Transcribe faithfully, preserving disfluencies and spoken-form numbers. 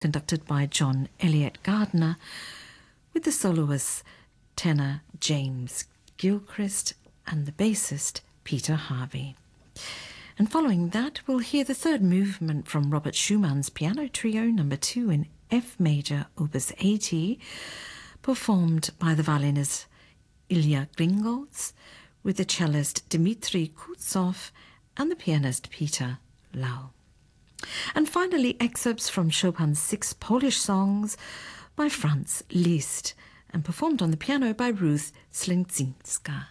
conducted by John Eliot Gardner, with the soloists tenor James Gilchrist and the bassist Peter Harvey. And following that, we'll hear the third movement from Robert Schumann's Piano Trio number two in F major, opus eighty, performed by the violinist Ilya Gringolds, with the cellist Dmitry Kutsov and the pianist Peter Lau. And finally, excerpts from Chopin's six Polish songs by Franz Liszt, and performed on the piano by Ruth Slęczyńska.